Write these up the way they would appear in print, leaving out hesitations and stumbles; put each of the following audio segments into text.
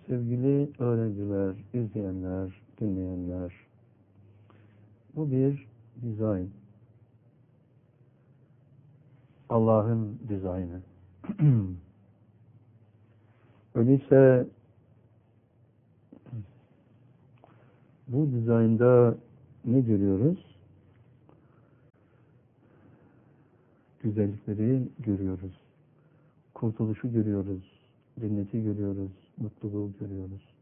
Sevgili öğrenciler, izleyenler, dinleyenler, bu bir dizayn. Allah'ın dizaynı. Öyleyse bu dizaynda ne görüyoruz? Güzellikleri görüyoruz. Kurtuluşu görüyoruz. Cenneti görüyoruz. Mutluluğu görüyoruz.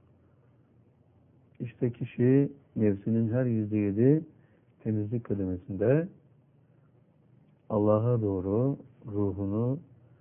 İşte kişi nefsinin her %7 temizlik kademesinde Allah'a doğru ruhunu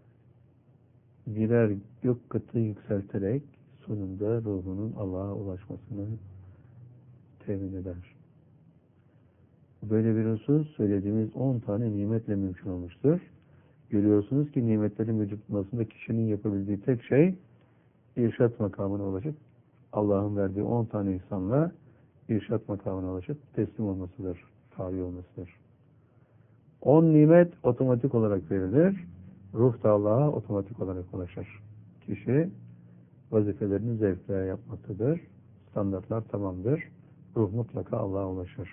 birer gök katı yükselterek sonunda ruhunun Allah'a ulaşmasını temin eder. Böyle bir husus söylediğimiz 10 tane nimetle mümkün olmuştur. Görüyorsunuz ki nimetlerin vücutlamasında kişinin yapabildiği tek şey irşat makamına ulaşıp Allah'ın verdiği 10 tane ihsanla irşat makamına ulaşıp teslim olmasıdır, tabi olmasıdır. 10 nimet otomatik olarak verilir. Ruh da Allah'a otomatik olarak ulaşır. Kişi vazifelerini zevkle yapmaktadır. Standartlar tamamdır. Ruh mutlaka Allah'a ulaşır.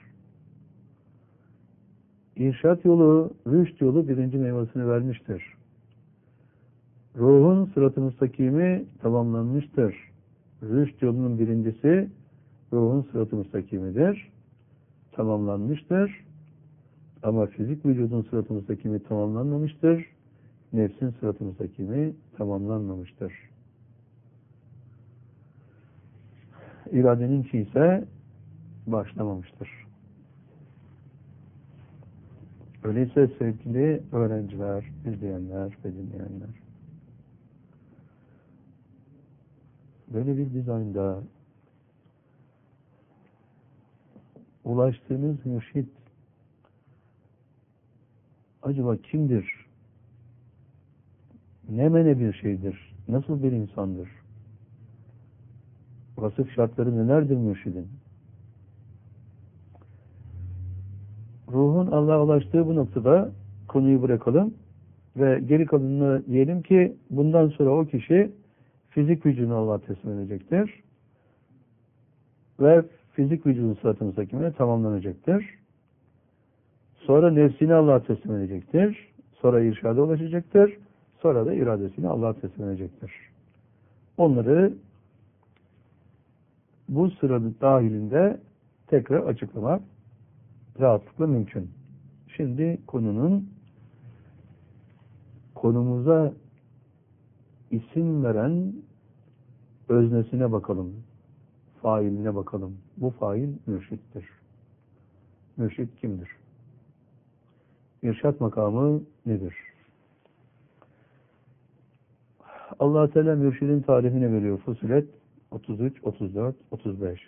İrşat yolu, rüşt yolu birinci meyvesini vermiştir. Ruhun sırat-ı müstakimi tamamlanmıştır. Rüşt yolunun birincisi ruhun sırat-ı müstakimidir. Tamamlanmıştır. Ama fizik vücudun sırat-ı müstakimi tamamlanmamıştır. Nefsin sırat-ı müstakimi tamamlanmamıştır. İradeninki ise başlamamıştır. Öyleyse sevgili öğrenciler, izleyenler ve dinleyenler, böyle bir dizaynda ulaştığınız mürşit acaba kimdir? Ne mene bir şeydir? Nasıl bir insandır? Vasıf şartları nelerdir mürşidin? Ruhun Allah'a ulaştığı bu noktada konuyu bırakalım ve geri kalanını diyelim ki bundan sonra o kişi fizik vücudunu Allah'a teslim edecektir. Ve fizik vücudun sırat-ı müstakimine tamamlanacaktır. Sonra nefsini Allah'a teslim edecektir. Sonra irşada ulaşacaktır. Sonra da iradesini Allah'a teslim edecektir. Onları bu sıranın dahilinde tekrar açıklamak rahatlıkla mümkün. Şimdi konumuza isim veren öznesine bakalım. Failine bakalım. Bu fail mürşittir. Mürşit kimdir? İrşat makamı nedir? Allah-u Teala mürşidin tarifini veriyor. Fussilet 33, 34, 35.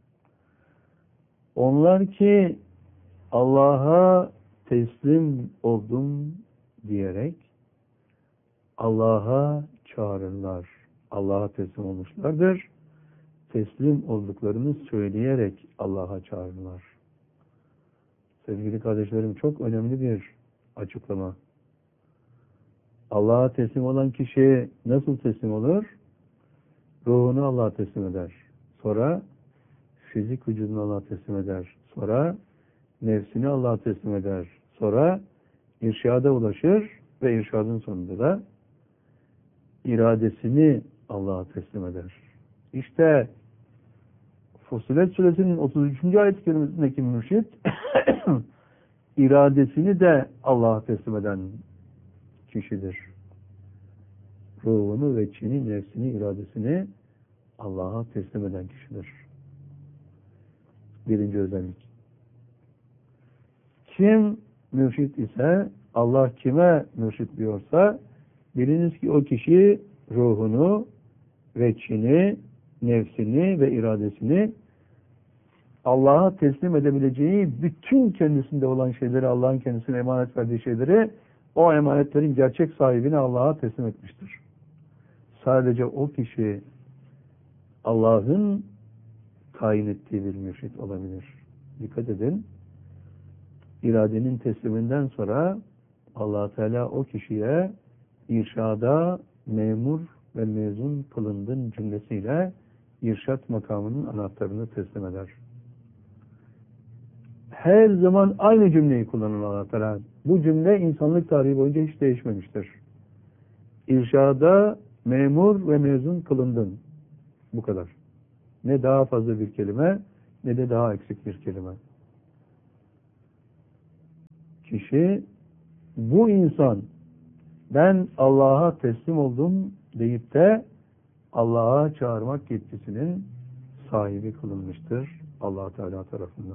Onlar ki Allah'a teslim oldum diyerek Allah'a çağırırlar. Allah'a teslim olmuşlardır. Teslim olduklarını söyleyerek Allah'a çağırırlar. Sevgili kardeşlerim, çok önemli bir açıklama. Allah'a teslim olan kişi nasıl teslim olur? Ruhunu Allah'a teslim eder. Sonra fizik vücudunu Allah'a teslim eder. Sonra nefsini Allah'a teslim eder. Sonra irşada ulaşır ve irşadın sonunda da iradesini Allah'a teslim eder. İşte Fussilet Suresinin 33. ayet-i kerimesindeki mürşit iradesini de Allah'a teslim eden kişidir. Ruhunu ve içini, nefsini, iradesini Allah'a teslim eden kişidir. Birinci özellik. Kim mürşit ise, Allah kime mürşit diyorsa, biliniz ki o kişi ruhunu, veçhini, nefsini ve iradesini Allah'a teslim edebileceği bütün kendisinde olan şeyleri, Allah'ın kendisine emanet verdiği şeyleri, o emanetlerin gerçek sahibine Allah'a teslim etmiştir. Sadece o kişi Allah'ın tayin ettiği bir mürşit olabilir. Dikkat edin. İradenin tesliminden sonra Allah Teala o kişiye irşada memur ve mezun kılındın cümlesiyle irşat makamının anahtarını teslim eder. Her zaman aynı cümleyi kullanır Allah Teala. Bu cümle insanlık tarihi boyunca hiç değişmemiştir. İrşada memur ve mezun kılındın. Bu kadar. Ne daha fazla bir kelime, ne de daha eksik bir kelime. Kişi, bu insan, ben Allah'a teslim oldum deyip de Allah'a çağırmak yetkisinin sahibi kılınmıştır Allah Teala tarafından.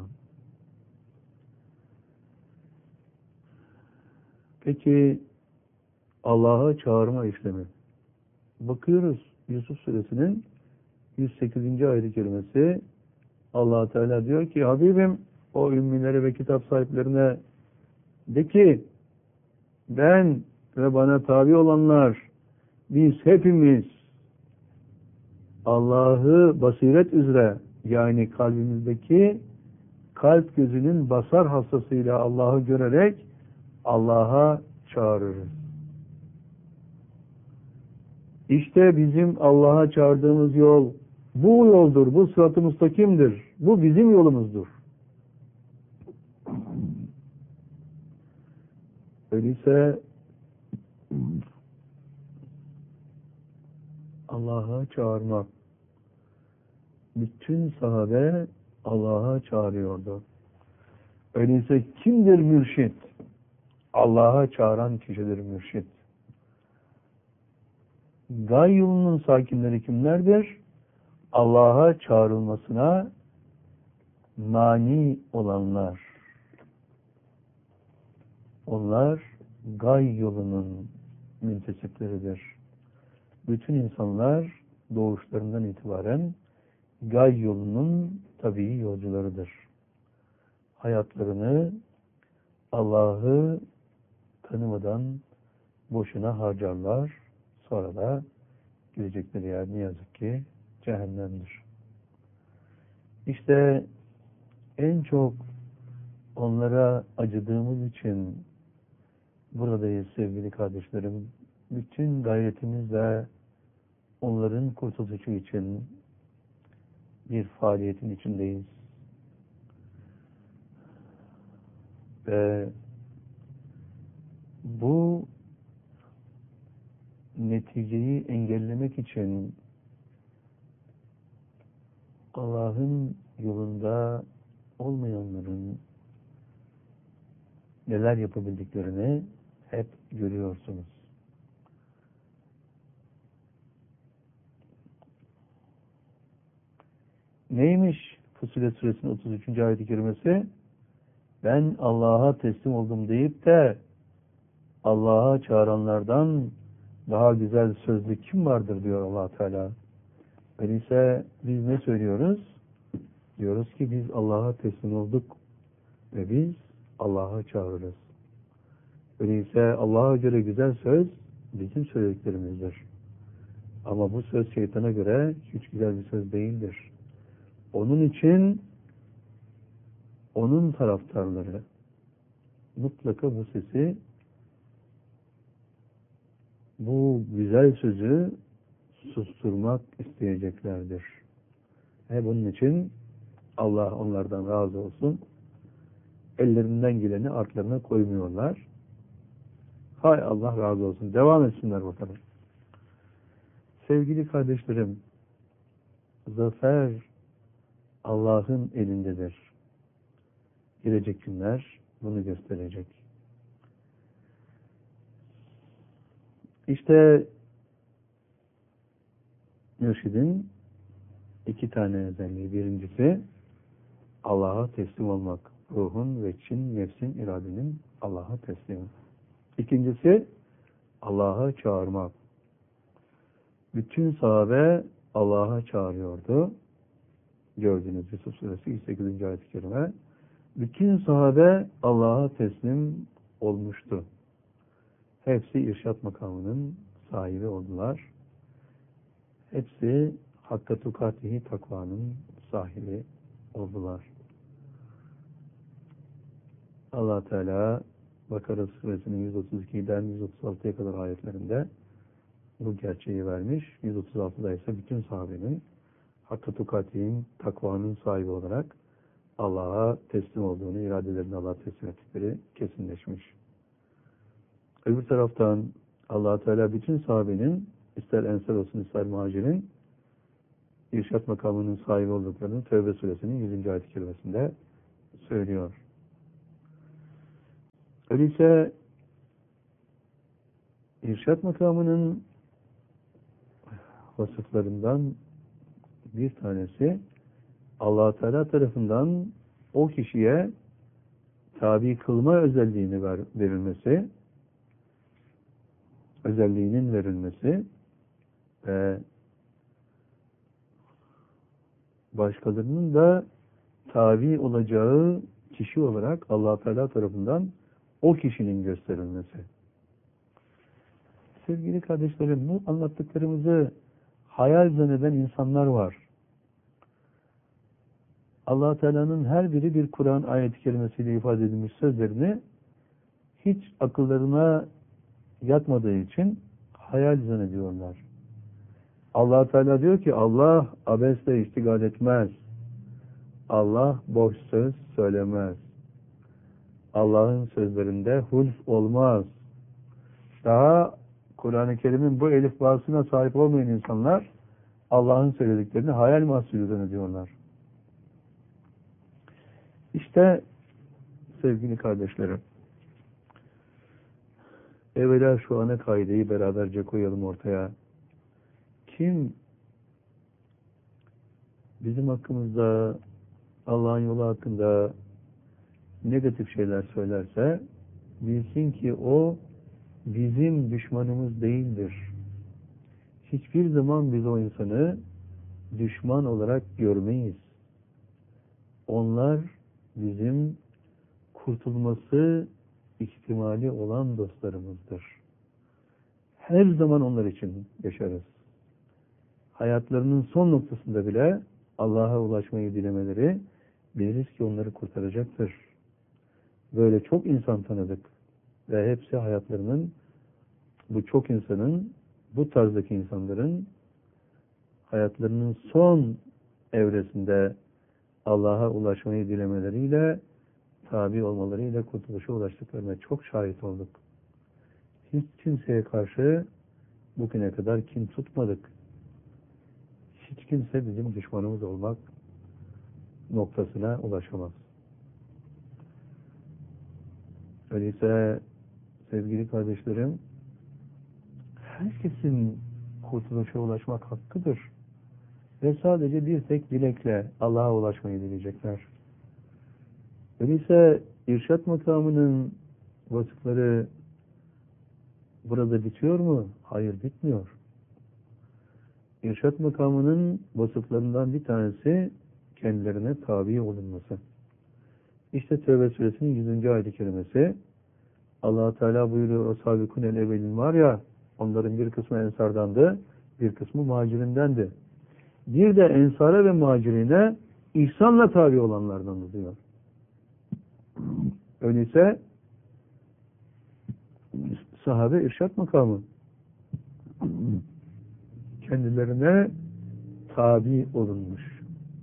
Peki Allah'a çağırma işlemi. Bakıyoruz Yusuf Suresinin 108. ayet-i kerimesi. Allah Teala diyor ki, Habibim o ümmilere ve kitap sahiplerine de ki, ben ve bana tabi olanlar, biz hepimiz Allah'ı basiret üzere, yani kalbimizdeki kalp gözünün basar hastasıyla Allah'ı görerek Allah'a çağırırız. İşte bizim Allah'a çağırdığımız yol bu yoldur, bu sırat-ı müstakimdir. Bu bizim yolumuzdur. Öyleyse Allah'a çağırmak. Bütün sahabe Allah'a çağırıyordu. Öyleyse kimdir mürşit? Allah'a çağıran kişidir mürşit. Gay yolunun sakinleri kimlerdir? Allah'a çağrılmasına mani olanlar. Onlar gay yolunun müntesipleridir. Bütün insanlar doğuşlarından itibaren gay yolunun tabii yolcularıdır. Hayatlarını Allah'ı tanımadan boşuna harcarlar. Sonra da gidecekleri yer ne yazık ki cehennemdir. İşte en çok onlara acıdığımız için buradayız sevgili kardeşlerim. Bütün gayretimizle onların kurtuluşu için bir faaliyetin içindeyiz. Ve bu neticeyi engellemek için Allah'ın yolunda olmayanların neler yapabildiklerini hep görüyorsunuz. Neymiş Fussilet Suresinin 33. ayet-i kerimesi? Ben Allah'a teslim oldum deyip de Allah'a çağıranlardan daha güzel sözlü kim vardır diyor Allah Teala. Öyleyse biz ne söylüyoruz? Diyoruz ki biz Allah'a teslim olduk ve biz Allah'a çağırırız. Öyleyse Allah'a göre güzel söz bizim söylediklerimizdir. Ama bu söz şeytana göre hiç güzel bir söz değildir. Onun için onun taraftarları mutlaka bu sesi, bu güzel sözü susturmak isteyeceklerdir. Bunun için Allah onlardan razı olsun. Ellerinden geleni artlarına koymuyorlar. Hay Allah razı olsun. Devam etsinler bakalım. Sevgili kardeşlerim, zafer Allah'ın elindedir. Gelecek günler bunu gösterecek. İşte mürşidin iki tane özelliği. Birincisi Allah'a teslim olmak. Ruhun, veçin, nefsin, iradenin Allah'a teslimi. İkincisi Allah'a çağırmak. Bütün sahabe Allah'a çağırıyordu. Gördüğünüz Yusuf Suresi 108. ayet-i kerime. Bütün sahabe Allah'a teslim olmuştu. Hepsi irşat makamının sahibi oldular. Hepsi hakka tukatihi takvanın sahibi oldular. Allah Teala Bakara Suresinin 132'den 136'ya kadar ayetlerinde bu gerçeği vermiş. 136'da ise bütün sahabenin hakkı tukatin, takvanın sahibi olarak Allah'a teslim olduğunu, iradelerini Allah'a teslim ettikleri kesinleşmiş. Öbür taraftan Allah Teala bütün sahabenin, ister ensar olsun ister muhacirin, irşat makamının sahibi olduklarını Tevbe suresinin 100. ayet-i kerimesinde söylüyor. Öyleyse irşat makamının vasıflarından bir tanesi Allah Teala tarafından o kişiye tabi kılma özelliğini verilmesi, özelliğinin verilmesi ve başkalarının da tabi olacağı kişi olarak Allah Teala tarafından o kişinin gösterilmesi. Sevgili kardeşlerim, bu anlattıklarımızı hayal zanneden insanlar var. Allah Teala'nın her biri bir Kur'an ayet-i kerimesiyle ifade edilmiş sözlerini hiç akıllarına yatmadığı için hayal zannediyorlar. Allah Teala diyor ki Allah abesle iştigal etmez. Allah boş söz söylemez. Allah'ın sözlerinde hulf olmaz. Daha Kur'an-ı Kerim'in bu elifbasına sahip olmayan insanlar Allah'ın söylediklerini hayal mahsulü zannediyorlar. İşte sevgili kardeşlerim, evvela şu ana kaideyi beraberce koyalım ortaya. Kim bizim hakkımızda, Allah'ın yolu hakkında negatif şeyler söylerse, bilsin ki o bizim düşmanımız değildir. Hiçbir zaman biz o insanı düşman olarak görmeyiz. Onlar bizim kurtulması ihtimali olan dostlarımızdır. Her zaman onlar için yaşarız. Hayatlarının son noktasında bile Allah'a ulaşmayı dilemeleri biliriz ki onları kurtaracaktır. Böyle çok insan tanıdık ve hepsi hayatlarının, bu çok insanın, bu tarzdaki insanların hayatlarının son evresinde Allah'a ulaşmayı dilemeleriyle, tabi olmalarıyla kurtuluşa ulaştıklarına çok şahit olduk. Hiç kimseye karşı bugüne kadar kin tutmadık. Hiç kimse bizim düşmanımız olmak noktasına ulaşamaz. Öyleyse sevgili kardeşlerim, herkesin kurtuluşa ulaşmak hakkıdır. Ve sadece bir tek dilekle Allah'a ulaşmayı dileyecekler. Öyleyse irşat makamının vasıfları burada bitiyor mu? Hayır, bitmiyor. İrşat makamının vasıflarından bir tanesi kendilerine tabi olunması. İşte Tevbe suresinin 100. ayet-i kerimesi, Allah Teala buyuruyor, o sabikunel evvelin var ya, onların bir kısmı ensardandı, bir kısmı muhacirindendi. Bir de ensara ve muhacirine ihsanla tabi olanlardan diyor. Öyleyse sahabe irşat makamı kendilerine tabi olunmuş.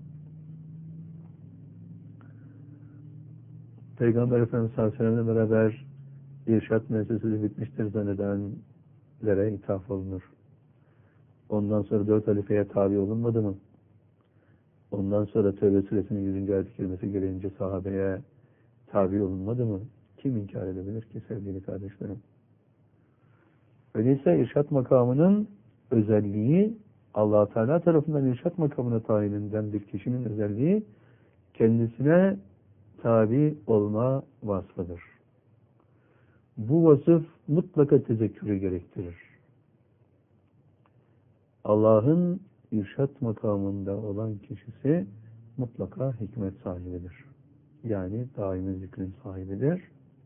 Peygamber Efendimiz sallallahu aleyhi ve sellem'le beraber irşat müessesesi bitmiştir zannedenlere ithaf olunur. Ondan sonra 4 halifeye tabi olunmadı mı? Ondan sonra Tevbe suresinin 100. ayet-i kerimesi gelince sahabeye tabi olunmadı mı? Kim inkar edebilir ki sevgili kardeşlerim? Öyleyse irşat makamının özelliği, Allah Teala tarafından irşat makamına tayininden bir kişinin özelliği kendisine tabi olma vasfıdır. Bu vasıf mutlaka tezekkürü gerektirir. Allah'ın irşat makamında olan kişisi mutlaka hikmet sahibidir. Yani daimi zikrin sahibidir.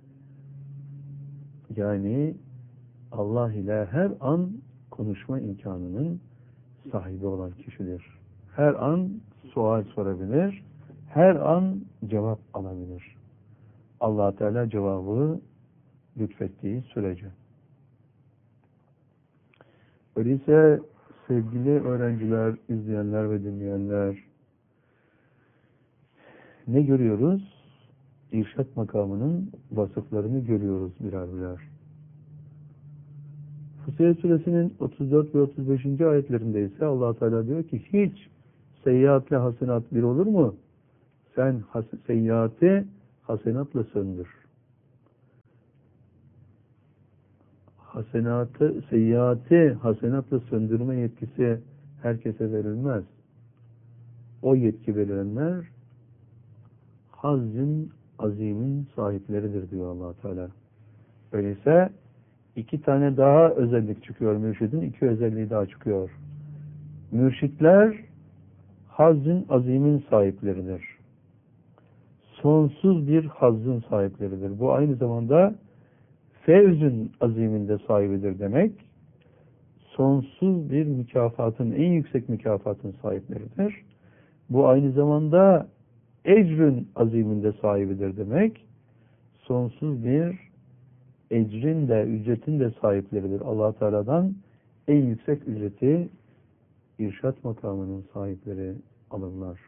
Yani Allah ile her an konuşma imkanının sahibi olan kişidir. Her an sual sorabilir, her an cevap alabilir. Allah Teala cevabı lütfettiği sürece. Öyleyse sevgili öğrenciler, izleyenler ve dinleyenler, ne görüyoruz? İrşad makamının vasıflarını görüyoruz birer birer. Fussilet Suresinin 34 ve 35. ayetlerinde ise Allah Teala diyor ki hiç seyyiatle hasenat bir olur mu? Sen seyyiatı hasenatla söndür. Seyyiatı hasenatla söndürme yetkisi herkese verilmez. O yetki verilenler hazzın azimin sahipleridir diyor Allah Teala. Öyleyse iki tane daha özellik çıkıyor mürşidin, iki özelliği daha çıkıyor. Mürşitler hazzın azimin sahipleridir. Sonsuz bir hazzın sahipleridir. Bu aynı zamanda fevzün aziminde sahibidir demek. Sonsuz bir mükafatın, en yüksek mükafatın sahipleridir. Bu aynı zamanda ecrün aziminde sahibidir demek. Sonsuz bir ecrin de, ücretin de sahipleridir. Allah Teala'dan en yüksek ücreti irşat makamının sahipleri alırlar.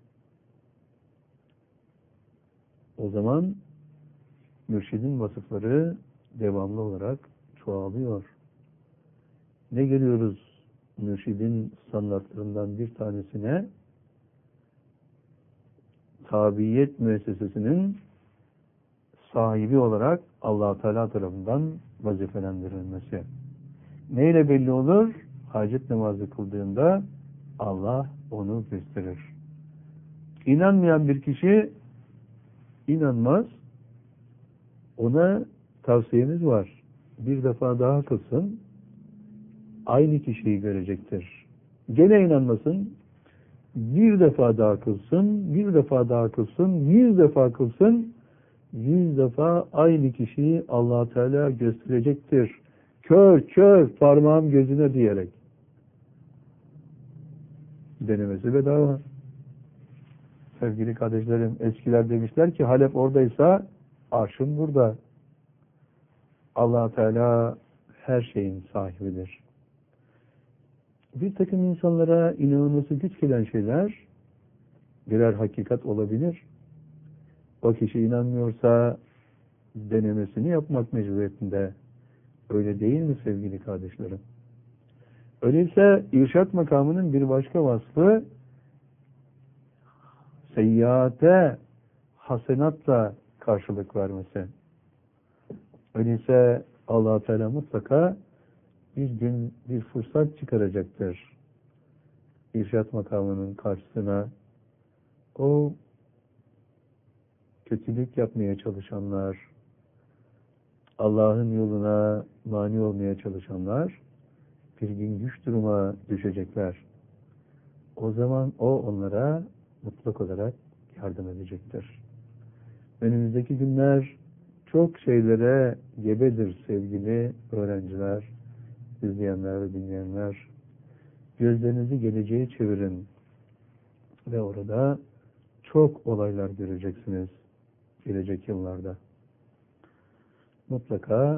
O zaman mürşidin vasıfları devamlı olarak çoğalıyor. Ne görüyoruz mürşidin standartlarından bir tanesine? Tabiyet müessesesinin sahibi olarak Allah Teala tarafından vazifelendirilmesi. Neyle belli olur? Hacet namazı kıldığında Allah onu gösterir. İnanmayan bir kişi inanmaz. Ona tavsiyemiz var. Bir defa daha kılsın. Aynı kişiyi görecektir. Gene inanmasın. Bir defa daha kılsın. Bir defa daha kılsın. 100 defa kılsın. 100 defa aynı kişiyi Allah Teala gösterecektir. Kör parmağım gözüne diyerek. Denemesi bedava. Sevgili kardeşlerim, eskiler demişler ki Halep oradaysa arşın burada. Allah Teala her şeyin sahibidir. Bir takım insanlara inanılması güç gelen şeyler birer hakikat olabilir. O kişi inanmıyorsa denemesini yapmak mecburiyetinde. Öyle değil mi sevgili kardeşlerim? Öyleyse irşat makamının bir başka vasfı seyyiate hasenatla karşılık vermesi. Öyleyse Allah Teala mutlaka bir gün bir fırsat çıkaracaktır. İrşat makamının karşısına o kötülük yapmaya çalışanlar, Allah'ın yoluna mani olmaya çalışanlar bir gün güç duruma düşecekler. O zaman o onlara mutlak olarak yardım edecektir. Önümüzdeki günler çok şeylere gebedir sevgili öğrenciler, izleyenler ve dinleyenler. Gözlerinizi geleceğe çevirin ve orada çok olaylar göreceksiniz gelecek yıllarda. Mutlaka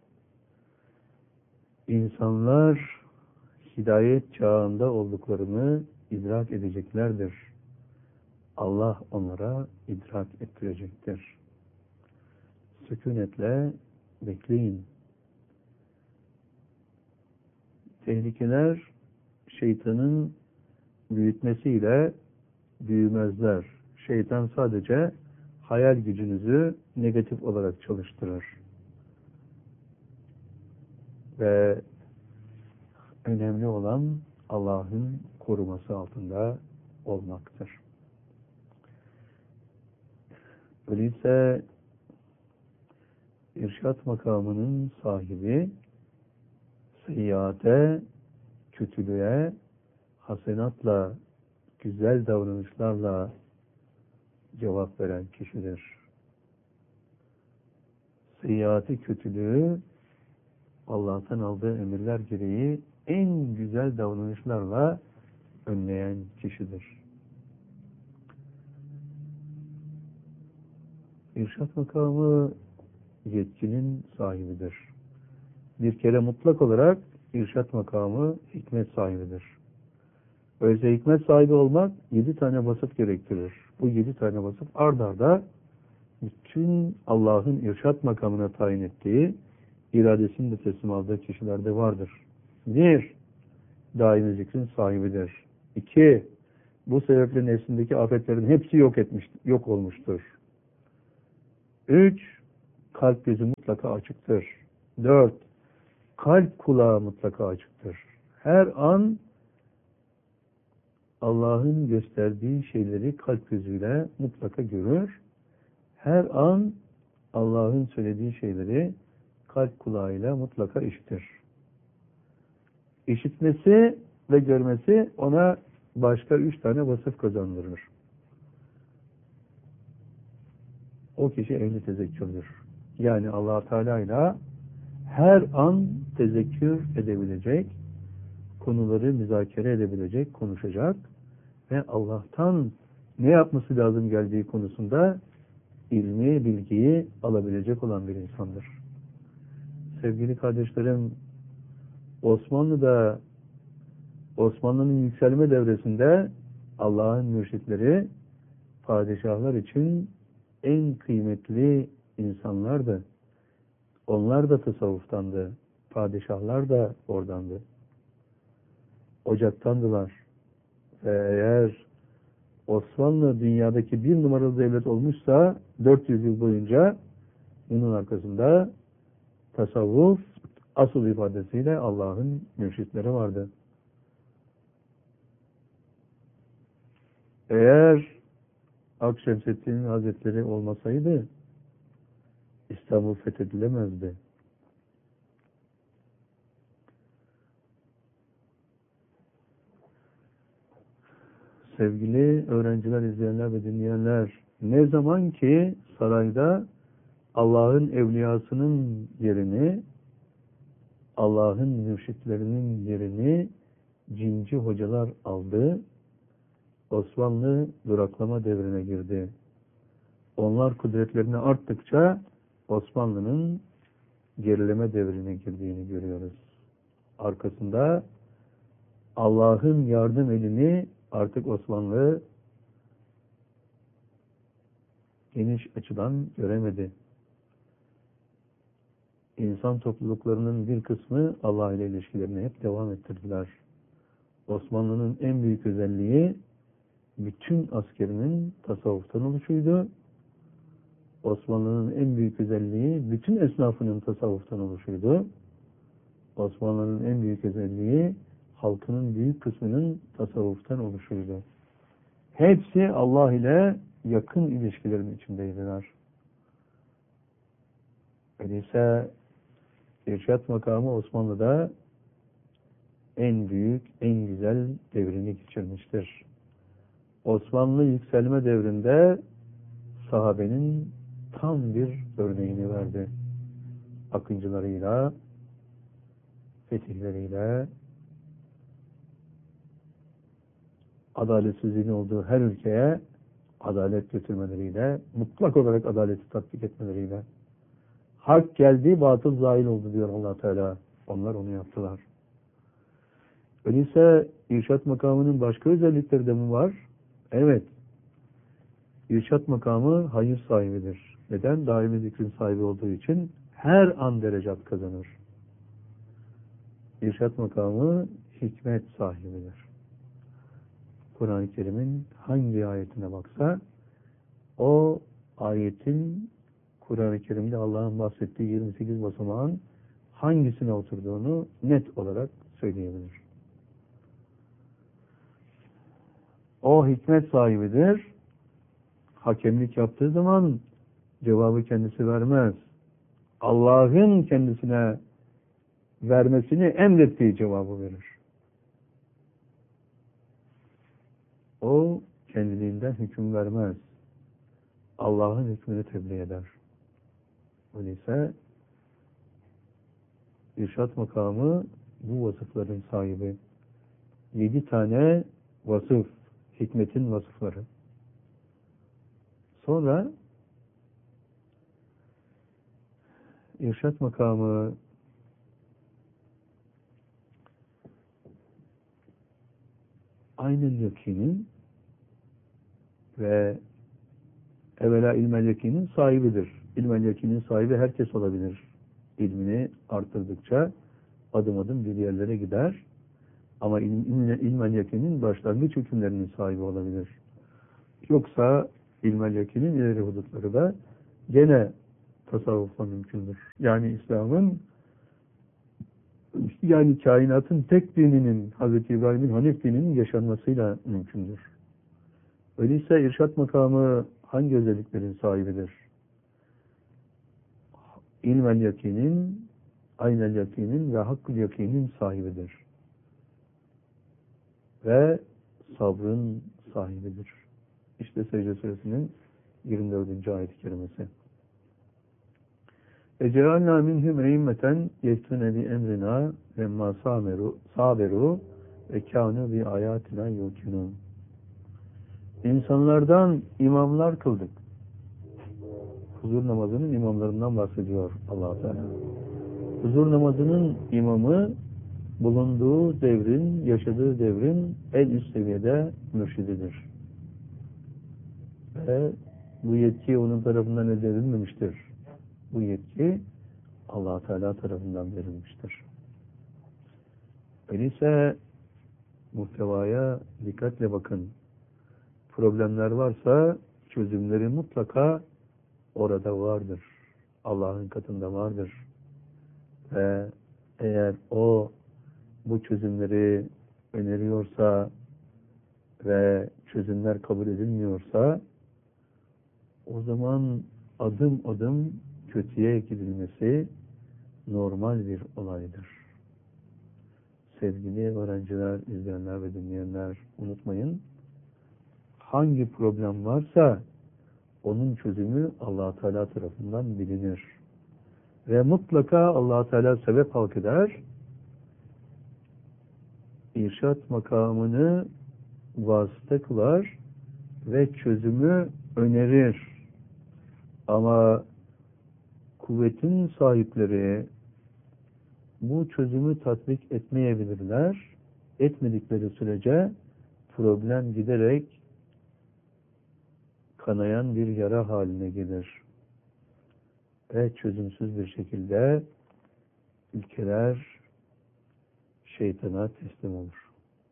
insanlar hidayet çağında olduklarını idrak edeceklerdir. Allah onlara idrak ettirecektir. Sükunetle bekleyin. Tehlikeler şeytanın büyütmesiyle büyümezler. Şeytan sadece hayal gücünüzü negatif olarak çalıştırır. Ve önemli olan Allah'ın koruması altında olmaktır. Öyleyse irşat makamının sahibi seyyiate, kötülüğe, hasenatla, güzel davranışlarla cevap veren kişidir. Seyyiati, kötülüğü Allah'tan aldığı emirler gereği en güzel davranışlarla önleyen kişidir. İrşat makamı yetkinin sahibidir. Bir kere mutlak olarak irşat makamı hikmet sahibidir. Öyleyse hikmet sahibi olmak 7 tane vasıf gerektirir. Bu 7 tane vasıf ard arda bütün Allah'ın irşat makamına tayin ettiği, iradesini de teslim aldığı kişilerde vardır. 1. Daimi zikrin sahibidir. 2. Bu sebeple nefsindeki afetlerin hepsi yok olmuştur. 3. Kalp gözü mutlaka açıktır. 4. Kalp kulağı mutlaka açıktır. Her an Allah'ın gösterdiği şeyleri kalp gözüyle mutlaka görür. Her an Allah'ın söylediği şeyleri kalp kulağıyla mutlaka işitir. İşitmesi ve görmesi ona başka 3 tane vasıf kazandırır. O kişi ehli tezekkürdür. Yani Allah Teala ile her an tezekkür edebilecek, konuları müzakere edebilecek, konuşacak ve Allah'tan ne yapması lazım geldiği konusunda ilmi, bilgiyi alabilecek olan bir insandır. Sevgili kardeşlerim, Osmanlı'nın yükselme devresinde Allah'ın mürşitleri padişahlar için en kıymetli insanlardı. Onlar da tasavvuftandı. Padişahlar da oradandı. Ocaktandılar. Ve eğer Osmanlı dünyadaki 1 numaralı devlet olmuşsa 400 yıl boyunca bunun arkasında tasavvuf asıl ifadesiyle Allah'ın mürşitleri vardı. Eğer Akşemseddin Hazretleri olmasaydı İstanbul fethedilemezdi. Sevgili öğrenciler, izleyenler ve dinleyenler, ne zaman ki sarayda Allah'ın evliyasının yerini, Allah'ın mürşitlerinin yerini cinci hocalar aldı, Osmanlı duraklama devrine girdi. Onlar kudretlerini arttıkça Osmanlı'nın gerileme devrine girdiğini görüyoruz. Arkasında Allah'ın yardım elini artık Osmanlı geniş açıdan göremedi. İnsan topluluklarının bir kısmı Allah ile ilişkilerini hep devam ettirdiler. Osmanlı'nın en büyük özelliği bütün askerinin tasavvuftan oluşuydu. Osmanlı'nın en büyük özelliği bütün esnafının tasavvuftan oluşuydu. Osmanlı'nın en büyük özelliği halkının büyük kısmının tasavvuftan oluşuydu. Hepsi Allah ile yakın ilişkilerin içindeydiler. Öyleyse irşat makamı Osmanlı'da en büyük, en güzel devrini geçirmiştir. Osmanlı yükselme devrinde sahabenin tam bir örneğini verdi. Akıncılarıyla, fetihleriyle, adaletsizliğin olduğu her ülkeye adalet götürmeleriyle, mutlak olarak adaleti tatbik etmeleriyle, hak geldi, batıl zahil oldu diyor Allah Teala. Onlar onu yaptılar. Öyleyse irşat makamının başka özellikleri de mi var? Evet. İrşat makamı hayır sahibidir. Neden? Daimi zikrin sahibi olduğu için her an derecat kazanır. İrşat makamı hikmet sahibidir. Kur'an-ı Kerim'in hangi ayetine baksa o ayetin Kur'an-ı Kerim'de Allah'ın bahsettiği 28 basamağın hangisine oturduğunu net olarak söyleyebilir. O hikmet sahibidir. Hakemlik yaptığı zaman cevabı kendisi vermez. Allah'ın kendisine vermesini emrettiği cevabı verir. O kendiliğinden hüküm vermez. Allah'ın hükmünü tebliğ eder. Öyleyse irşat makamı bu vasıfların sahibi. 7 tane vasıf, hikmetin vasıfları. Sonra irşat makamı aynel yakinin ve evvela ilmel yakinin sahibidir. İlmel yakinin sahibi herkes olabilir. İlmini arttırdıkça adım adım bir yerlere gider. Ama ilmel yakinin başlangıç hükümlerinin sahibi olabilir. Yoksa ilmel yakinin ileri hudutları da gene tasavvufla mümkündür. Yani İslam'ın, yani kainatın tek dininin, Hazreti İbrahim'in Hanif dininin yaşanmasıyla mümkündür. Öyleyse irşat makamı hangi özelliklerin sahibidir? İlmel yakinin, aynel yakinin ve hakkül yakinin sahibidir. Ve sabrın sahibidir. İşte Secde Suresinin 24. ayet-i kerimesi. Ecealna minhum e'immeten yehtune bi emrina lemma saberu ve kânu bi ayatina yukinun. İnsanlardan imamlar kıldık. Huzur namazının imamlarından bahsediyor Allah Teala. Huzur namazının imamı bulunduğu devrin, yaşadığı devrin en üst seviyede mürşididir. Ve bu yetki onun tarafından elde edilmemiştir. Bu yetki Allah Teala tarafından verilmiştir. Öyleyse muhtevaya dikkatle bakın. Problemler varsa çözümleri mutlaka orada vardır. Allah'ın katında vardır. Ve eğer o bu çözümleri öneriyorsa ve çözümler kabul edilmiyorsa o zaman adım adım kötüye gidilmesi normal bir olaydır. Sevgili öğrenciler, izleyenler ve dinleyenler, unutmayın, hangi problem varsa onun çözümü Allah Teala tarafından bilinir. Ve mutlaka Allah Teala sebep halk eder. İrşat makamını vasıta kılar ve çözümü önerir. Ama kuvvetin sahipleri bu çözümü tatbik etmeyebilirler. Etmedikleri sürece problem giderek kanayan bir yara haline gelir. Ve çözümsüz bir şekilde ülkeler şeytana teslim olur.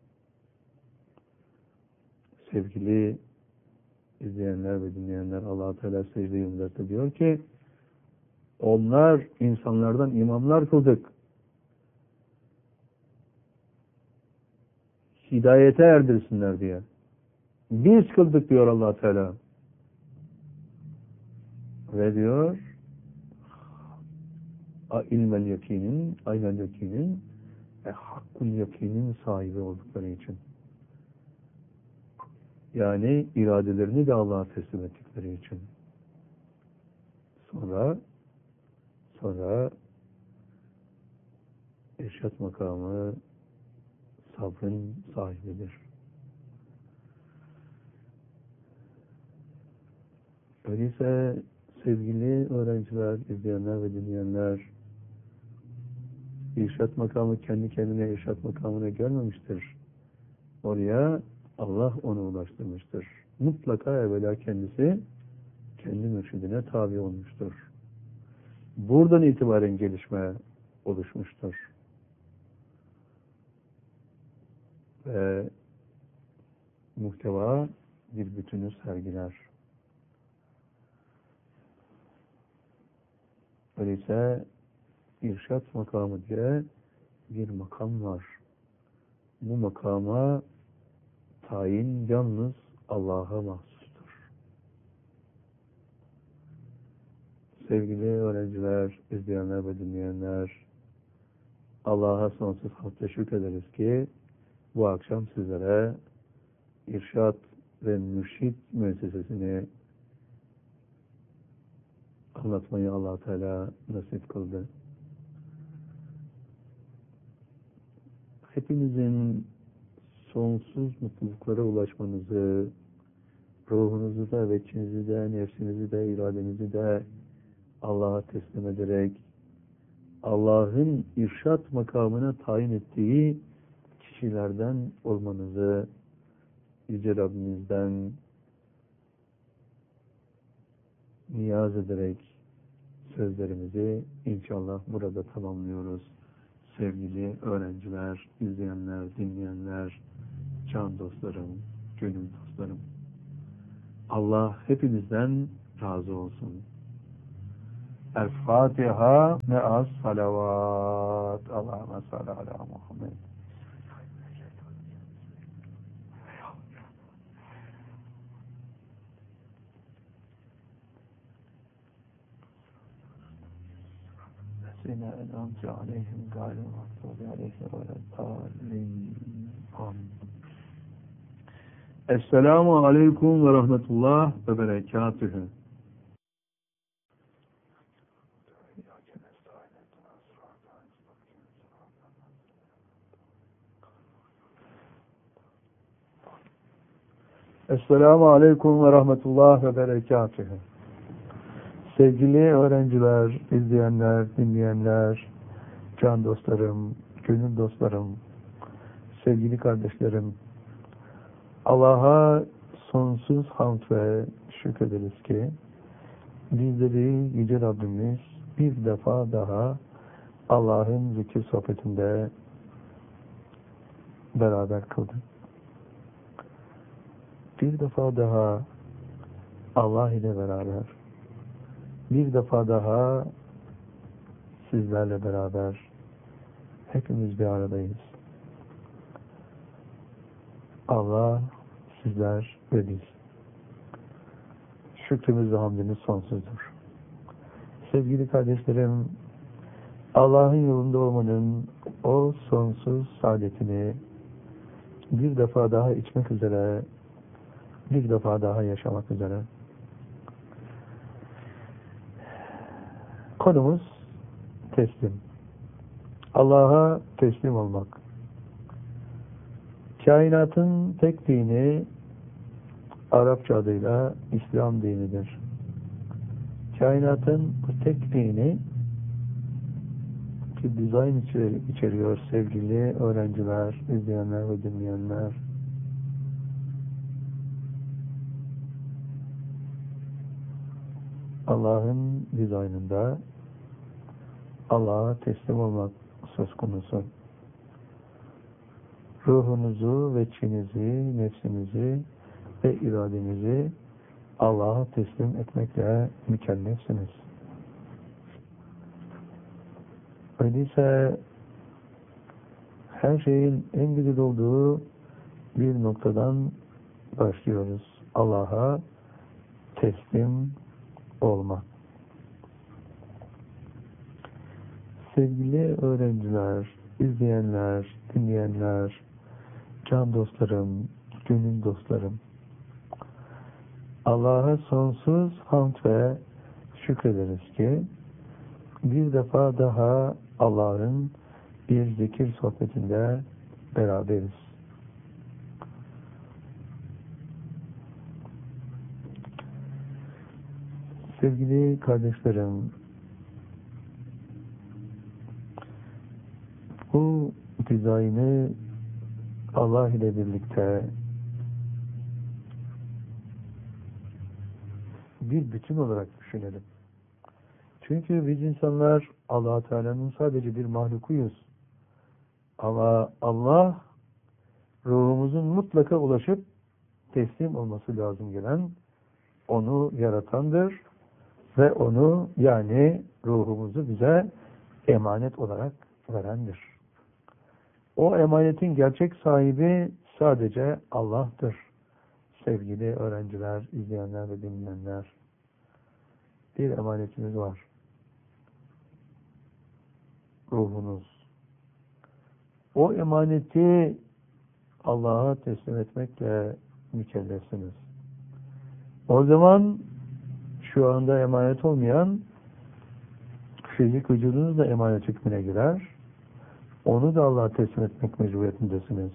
Sevgili izleyenler ve dinleyenler, Allah-u Teala Secde 24'te diyor ki, onlar insanlardan imamlar kıldık. Hidayete erdirsinler diye. Biz kıldık diyor Allah Teala. Ve diyor ilmel yakinin, aynel yakinin ve hakkul yakinin sahibi oldukları için. Yani iradelerini de Allah'a teslim ettikleri için. Sonra irşat makamı sabrın sahibidir. Öyleyse sevgili öğrenciler, izleyenler ve dinleyenler, irşat makamı kendi kendine irşat makamına gelmemiştir. Oraya Allah onu ulaştırmıştır. Mutlaka evvela kendisi kendi mürşidine tabi olmuştur. Buradan itibaren gelişme oluşmuştur. Ve muhteva bir bütünü sergiler. Öyleyse irşat makamı diye bir makam var. Bu makama tayin yalnız Allah'a mahsustur. Sevgili öğrenciler, izleyenler ve dinleyenler, Allah'a sonsuz hamdle şükrederiz ki bu akşam sizlere irşat ve mürşid müessesesini anlatmayı Allah Teala nasip kıldı. Hepinizin sonsuz mutluluklara ulaşmanızı, ruhunuzu da, veçinizi de, nefsinizi de, iradenizi de Allah'a teslim ederek Allah'ın irşat makamına tayin ettiği kişilerden olmanızı Yüce Rabbimizden niyaz ederek sözlerimizi inşallah burada tamamlıyoruz. Sevgili öğrenciler, izleyenler, dinleyenler, can dostlarım, gönül dostlarım. Allah hepinizden razı olsun. El-Fatiha me'as salavat. Allahümme salli ala Muhammed. Sine en'amte aleyhim gâlin mağdubi aleyhim ve'l-dâllin. Amin. Esselamu aleyküm ve rahmetullah ve berekatühü. Esselamu aleyküm ve rahmetullah ve berekatühü. Sevgili öğrenciler, izleyenler, dinleyenler, can dostlarım, gönül dostlarım, sevgili kardeşlerim, Allah'a sonsuz hamd ve şükrederiz ki bizleri Yüce Rabbimiz bir defa daha Allah'ın zikir sohbetinde beraber kıldı. Bir defa daha Allah ile beraber, bir defa daha sizlerle beraber hepimiz bir aradayız. Allah, sizler ve biz. Şükrümüz ve hamdimiz sonsuzdur. Sevgili kardeşlerim, Allah'ın yolunda olmanın o sonsuz saadetini bir defa daha içmek üzere, bir defa daha yaşamak üzere. Konumuz teslim. Allah'a teslim olmak. Kainatın tek dini Arapça adıyla İslam dinidir. Kainatın bu tek dini bir dizayn içeriyor sevgili öğrenciler, izleyenler ve dinleyenler. Allah'ın dizaynında Allah'a teslim olmak söz konusu. Ruhunuzu ve içinizi, nefsinizi ve iradenizi Allah'a teslim etmekle mükellefsiniz. Öyleyse her şeyin en güzel olduğu bir noktadan başlıyoruz. Allah'a teslim olmak. Sevgili öğrenciler, izleyenler, dinleyenler, can dostlarım, gönül dostlarım, Allah'a sonsuz hamd ve şükrederiz ki bir defa daha Allah'ın bir zikir sohbetinde beraberiz. Sevgili kardeşlerim, bu dizaynı Allah ile birlikte bir bütün olarak düşünelim. Çünkü biz insanlar Allah Teala'nın sadece bir mahlukuyuz. Ama Allah ruhumuzun mutlaka ulaşıp teslim olması lazım gelen, onu yaratandır ve onu, yani ruhumuzu bize emanet olarak verendir. O emanetin gerçek sahibi sadece Allah'tır. Sevgili öğrenciler, izleyenler ve dinleyenler, bir emanetimiz var. Ruhunuz. O emaneti Allah'a teslim etmekle mükellefsiniz. O zaman şu anda emanet olmayan fizik vücudunuz da emanet hükmüne girer. Onu da Allah'a teslim etmek mecburiyetindesiniz.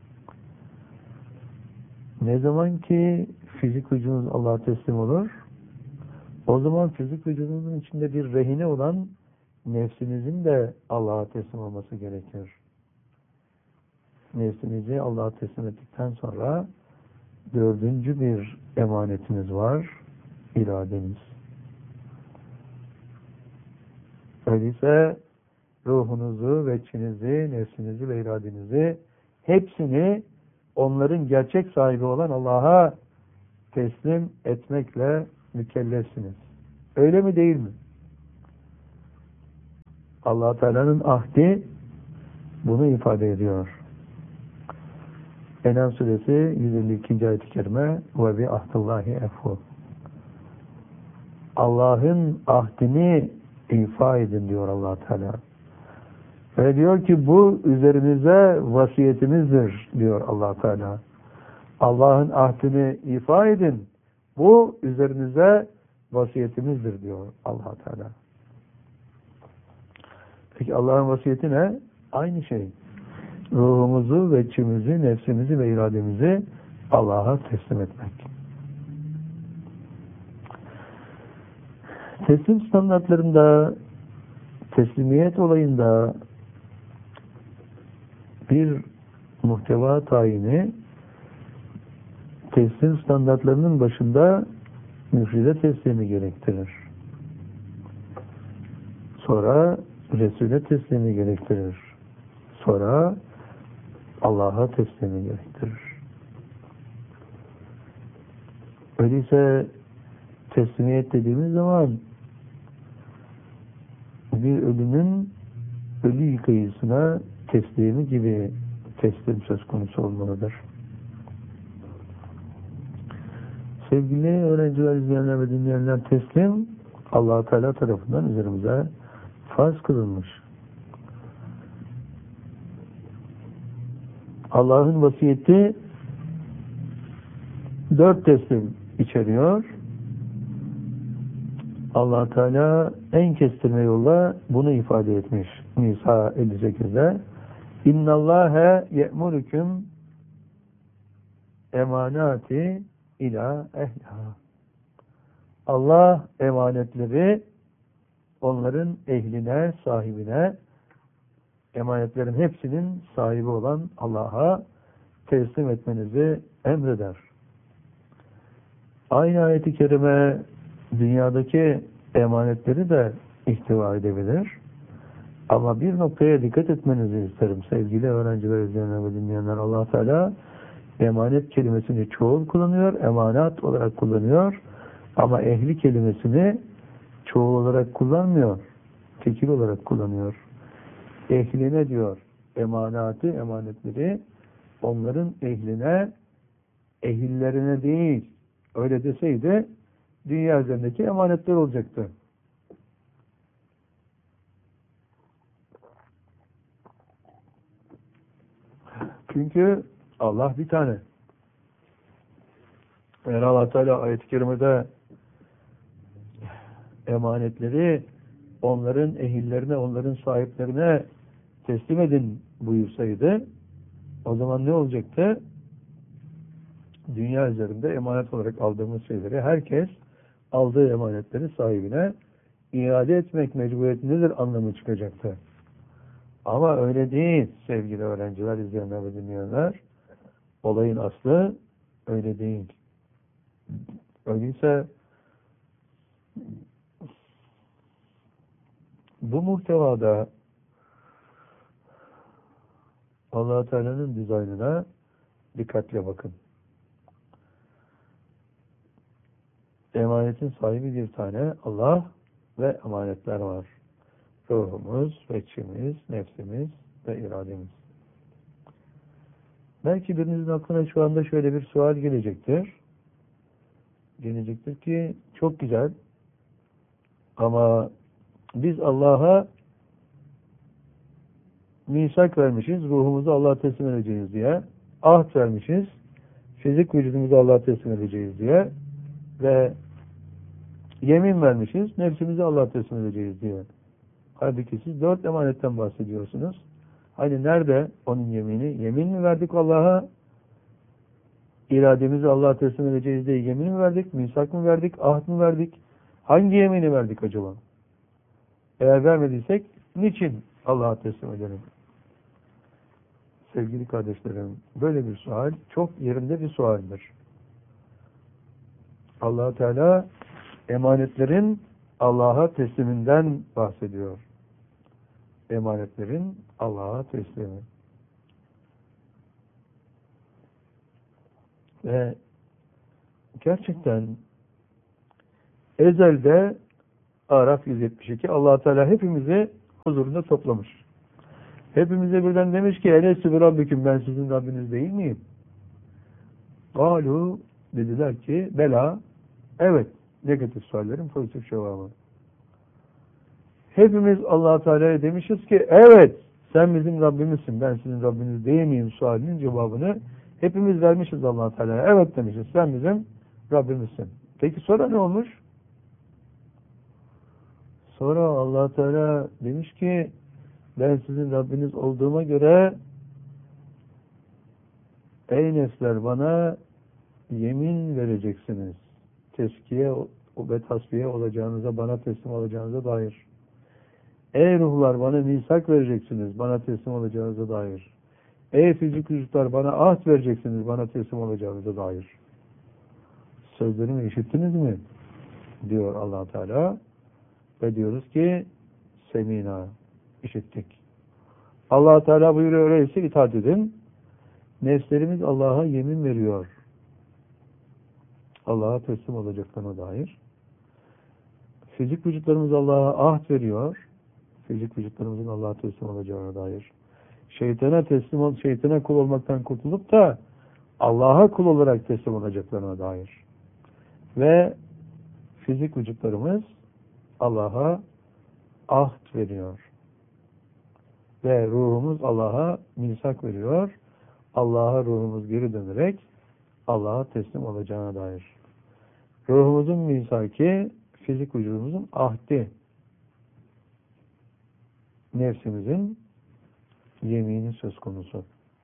Ne zaman ki fizik vücudunuz Allah'a teslim olur, o zaman fizik vücudunuzun içinde bir rehine olan nefsinizin de Allah'a teslim olması gerekir. Nefsinizi Allah'a teslim ettikten sonra Dördüncü bir emanetimiz var, irademiz. Öyleyse ruhunuzu ve içinizi, nefsinizi ve iradenizi hepsini onların gerçek sahibi olan Allah'a teslim etmekle mükellefsiniz. Öyle mi değil mi? Allah Teala'nın ahdi bunu ifade ediyor. En'am suresi 152. ayet-i kerime ve bi ahdillahi efu. Allah'ın ahdini ifa edin diyor Allah Teala. Ve diyor ki bu üzerinize vasiyetimizdir diyor Allah Teala. Allah'ın ahdini ifa edin. Bu üzerinize vasiyetimizdir diyor Allah Teala. Peki Allah'ın vasiyeti ne? Aynı şey. Ruhumuzu ve içimizi, nefsimizi ve irademizi Allah'a teslim etmek. Teslim standartlarında, teslimiyet olayında bir muhteva tayini teslim standartlarının başında müfride teslimi gerektirir. Sonra Resul'e teslimi gerektirir. Sonra Allah'a teslimi gerektirir. Öyleyse teslimiyet dediğimiz zaman bir ölünün ölü yıkayıcısına teslimi gibi teslim söz konusu olmalıdır. Sevgili öğrenciler, izleyenler ve dinleyenler, teslim Allah-u Teala tarafından üzerimize farz kılınmış. Allah'ın vasiyeti 4 teslim içeriyor. Allah Teala en kestirme yolla bunu ifade etmiş. Nisa 58'de İnnallâhe ye'murüküm emanati ila ehliha. Allah emanetleri onların ehline, sahibine, emanetlerin hepsinin sahibi olan Allah'a teslim etmenizi emreder. Aynı ayet-i kerime dünyadaki emanetleri de ihtiva edebilir. Ama bir noktaya dikkat etmenizi isterim sevgili öğrenciler, izleyenler ve dinleyenler. Allah Teala emanet kelimesini çoğul kullanıyor, emanat olarak kullanıyor. Ama ehli kelimesini çoğul olarak kullanmıyor, tekil olarak kullanıyor. Ehline diyor, emanatı, emanetleri onların ehline, ehillerine değil. Öyle deseydi dünya üzerindeki emanetler olacaktı. Çünkü Allah bir tane. Eğer Allah Teala ayet-i kerimede emanetleri onların ehillerine, onların sahiplerine teslim edin buyursaydı, o zaman ne olacaktı? Dünya üzerinde emanet olarak aldığımız şeyleri herkes aldığı emanetleri sahibine iade etmek mecburiyetindedir anlamı çıkacaktı. Ama öyle değil sevgili öğrenciler, izleyenler ve dinleyenler. Olayın aslı öyle değil. Öyleyse bu muhtevada Allah Teala'nın dizaynına dikkatle bakın. Emanetin sahibi bir tane Allah ve emanetler var. Ruhumuz, içimiz, nefsimiz ve irademiz. Belki birinizin aklına şu anda şöyle bir sual gelecektir. Gelecektir ki çok güzel ama biz Allah'a misak vermişiz, ruhumuzu Allah'a teslim edeceğiz diye, ahd vermişiz, fizik vücudumuzu Allah'a teslim edeceğiz diye ve yemin vermişiz, nefsimizi Allah'a teslim edeceğiz diye. Halbuki siz 4 emanetten bahsediyorsunuz. Hani nerede onun yemini? Yemin mi verdik Allah'a? İrademizi Allah'a teslim edeceğiz diye yemin mi verdik? Misak mı verdik? Ahd mı verdik? Hangi yemini verdik acaba? Eğer vermediysek niçin Allah'a teslim edelim? Sevgili kardeşlerim, böyle bir sual çok yerinde bir sualdir. Allah Teala emanetlerin Allah'a tesliminden bahsediyor. Emanetlerin Allah'a teslimi. Ve gerçekten ezelde Araf 172 Allah Teala hepimizi huzurunda toplamış. Hepimize birden demiş ki Elestü bi Rabbiküm, ben sizin Rabbiniz değil miyim? Galu, dediler ki bela, evet. Negatif suallerin pozitif cevabı. Hepimiz Allah Teala'ya demişiz ki evet, sen bizim Rabbimizsin, ben sizin Rabbiniz değil miyim sualinin cevabını hepimiz vermişiz Allah Teala'ya. Evet demişiz, sen bizim Rabbimizsin. Peki sonra ne olmuş? Sonra Allah Teala demiş ki ben sizin Rabbiniz olduğuma göre ey nefsler bana yemin vereceksiniz. Teskiye ve tasfiye olacağınıza, bana teslim olacağınıza dair. Ey ruhlar bana misak vereceksiniz, bana teslim olacağınıza dair. Ey fizik vücutlar bana ahd vereceksiniz, bana teslim olacağınıza dair. Sözlerimi işittiniz mi? Diyor Allah Teala. Ve diyoruz ki semina, işittik. Allah Teala buyuruyor öyleyse itaat edin. Nefslerimiz Allah'a yemin veriyor. Allah'a teslim olacaklarına dair. Fizik vücutlarımız Allah'a ahd veriyor. Fizik vücutlarımızın Allah'a teslim olacağına dair. Şeytana kul olmaktan kurtulup da Allah'a kul olarak teslim olacaklarına dair. Ve fizik vücutlarımız Allah'a ahd veriyor. Ve ruhumuz Allah'a misak veriyor. Allah'a ruhumuz geri dönerek Allah'a teslim olacağına dair. Ruhumuzun misaki, fizik vücudumuzun ahdi. Nefsimizin yemini söz konusu.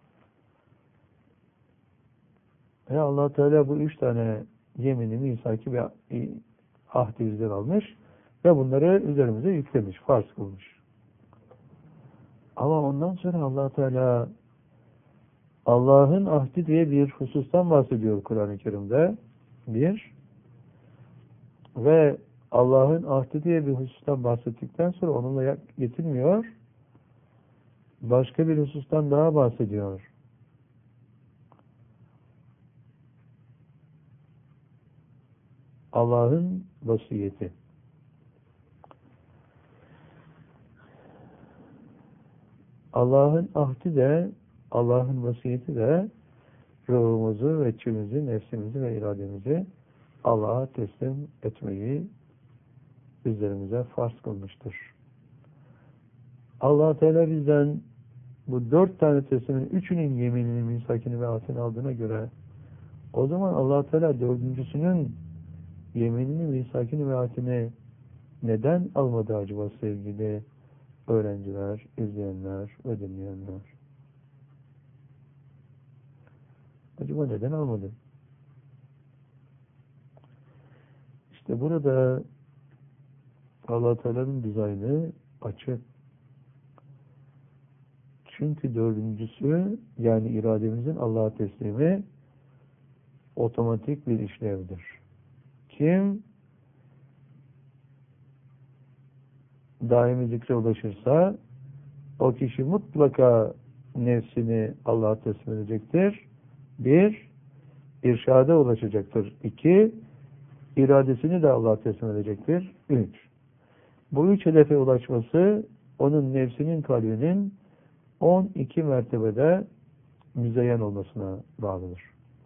Ve Allah Teala bu 3 tane yemini, misaki ve ahdi bizden almış ve bunları üzerimize yüklemiş, farz kılmış. Ama ondan sonra Allah Teala Allah'ın ahdi diye bir husustan bahsediyor Kur'an-ı Kerim'de. Ve Allah'ın ahdi diye bir husustan bahsettikten sonra onunla yetinmiyor. Başka bir husustan daha bahsediyor. Allah'ın vasiyeti. Allah'ın ahdi de, Allah'ın vasiyeti de ruhumuzu ve içimizi, nefsimizi ve irademizi Allah'a teslim etmeyi bizlerimize farz kılmıştır. Allah Teala bizden bu 4 tane teslimin 3'ünün yeminini, misakini ve ahdini aldığına göre o zaman Allah Teala 4.'sünün yeminini, misakini ve ahdini neden almadı acaba sevgili öğrenciler, izleyenler ve dinleyenler? Acaba neden almadı? İşte burada Allah Teala'nın dizaynı açık. Çünkü 4.'sü yani irademizin Allah'a teslimi otomatik bir işlevdir. Kim daimi zikre ulaşırsa o kişi mutlaka nefsini Allah'a teslim edecektir. 1. İrşada ulaşacaktır. 2. İradesini de Allah'a teslim edecektir. 3. Bu 3 hedefe ulaşması onun nefsinin, kalbinin 12 mertebede müzeyyen olmasına bağlıdır.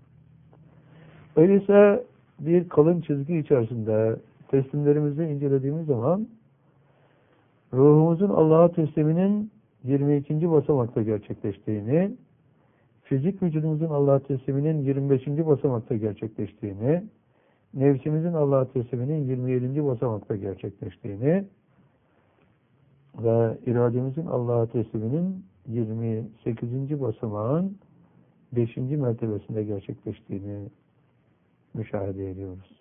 Öyleyse bir kalın çizgi içerisinde teslimlerimizi incelediğimiz zaman ruhumuzun Allah'a tesliminin 22. basamakta gerçekleştiğini, fizik vücudumuzun Allah'a tesliminin 25. basamakta gerçekleştiğini, nefsimizin Allah'a tesliminin 27. basamakta gerçekleştiğini ve irademizin Allah'a tesliminin 28. basamağın 5. mertebesinde gerçekleştiğini müşahede ediyoruz.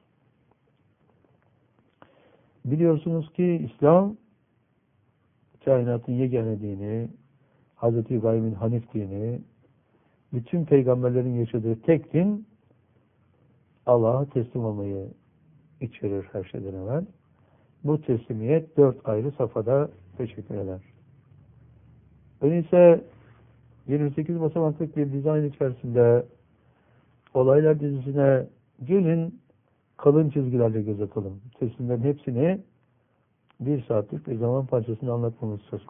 Biliyorsunuz ki İslam kainatın yegane dini, Hz. İbrahim'in Hanif dini, bütün peygamberlerin yaşadığı tek din Allah'a teslim olmayı içerir her şeyden evvel. Bu teslimiyet 4 ayrı safhada teşekkür eder. Öyleyse 28 basamaklık bir dizayn içerisinde olaylar dizisine gelin kalın çizgilerle göz atalım. Teslimlerin hepsini 1 saatlik bir zaman parçasını anlatmamız söz konusu.